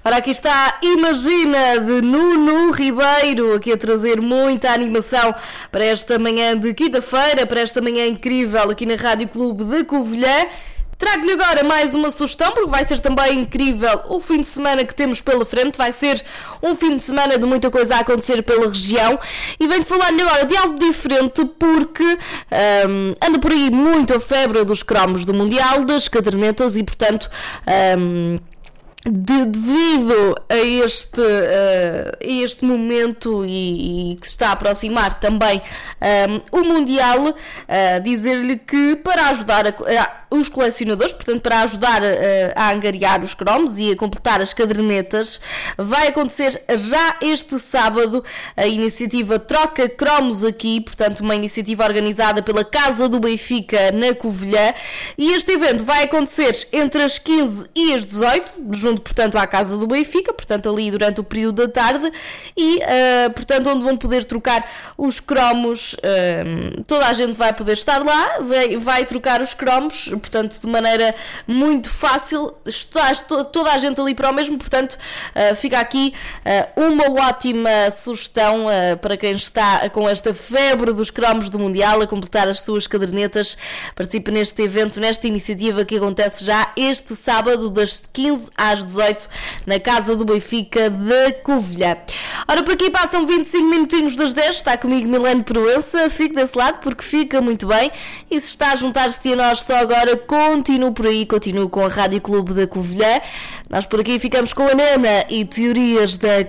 Ora, aqui está Imagina, de Nuno Ribeiro, aqui a trazer muita animação para esta manhã de quinta-feira, para esta manhã incrível aqui na Rádio Clube de Covilhã. Trago-lhe agora mais uma sugestão, porque vai ser também incrível o fim de semana que temos pela frente. Vai ser um fim de semana de muita coisa a acontecer pela região. E venho falar-lhe agora de algo diferente, porque anda por aí muito a febre dos cromos do Mundial, das cadernetas e, portanto... devido a este momento e que se está a aproximar também o Mundial, dizer-lhe que para ajudar os colecionadores, portanto para ajudar a angariar os cromos e a completar as cadernetas, vai acontecer já este sábado a iniciativa Troca Cromos Aqui, portanto uma iniciativa organizada pela Casa do Benfica na Covilhã, e este evento vai acontecer entre as 15 e as 18, junto portanto à Casa do Benfica, portanto ali durante o período da tarde, e portanto onde vão poder trocar os cromos, toda a gente vai poder estar lá, vai trocar os cromos, portanto de maneira muito fácil, está toda a gente ali para o mesmo, portanto fica aqui uma ótima sugestão para quem está com esta febre dos cromos do Mundial, a completar as suas cadernetas. Participe neste evento, nesta iniciativa que acontece já este sábado das 15 às 18 na Casa do Benfica de Covilhã. Ora, por aqui passam 25 minutinhos das 10, está comigo Milene Proença, fique desse lado porque fica muito bem, e se está a juntar-se a nós só agora, continue por aí, continue com a Rádio Clube da Covilhã. Nós por aqui ficamos com a Nena e Teorias da